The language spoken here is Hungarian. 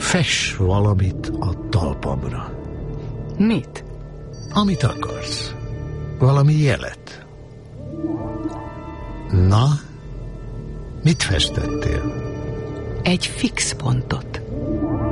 Fess valamit a talpamra. Mit? Amit akarsz. Valami jelet. Na, mit festettél? Egy fix pontot.